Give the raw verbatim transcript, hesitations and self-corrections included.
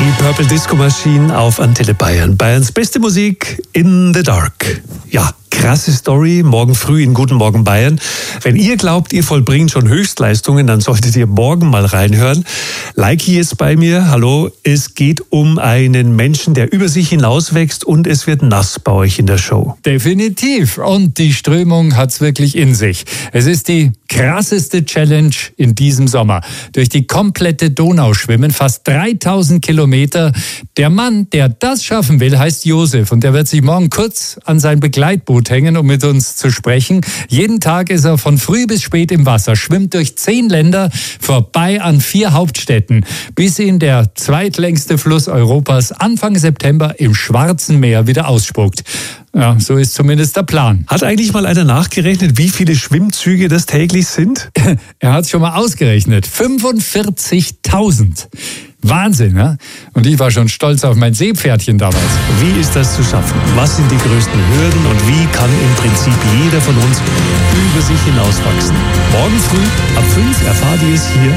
Die Purple Disco Machine auf Antenne Bayern. Bayerns beste Musik in the dark. Ja, krasse Story. Morgen früh in Guten Morgen Bayern. Wenn ihr glaubt, ihr vollbringt schon Höchstleistungen, dann solltet ihr morgen mal reinhören. Likey ist bei mir. Hallo. Es geht um einen Menschen, der über sich hinauswächst und es wird nass bei euch in der Show. Definitiv. Und die Strömung hat's wirklich in sich. Es ist die krasseste Challenge in diesem Sommer. Durch die komplette Donau schwimmen, fast dreitausend Kilometer. Der Mann, der das schaffen will, heißt Josef und der wird sich morgen kurz an sein Begleitboot hängen, um mit uns zu sprechen. Jeden Tag ist er von früh bis spät im Wasser, schwimmt durch zehn Länder, vorbei an vier Hauptstädten, bis ihn der zweitlängste Fluss Europas Anfang September im Schwarzen Meer wieder ausspuckt. Ja, so ist zumindest der Plan. Hat eigentlich mal einer nachgerechnet, wie viele Schwimmzüge das täglich sind? Er hat es schon mal ausgerechnet. fünfundvierzigtausend. Wahnsinn, ne? Und ich war schon stolz auf mein Seepferdchen damals. Wie ist das zu schaffen? Was sind die größten Hürden und wie kann im Prinzip jeder von uns über sich hinauswachsen? Morgen früh ab fünf erfahrt ihr es hier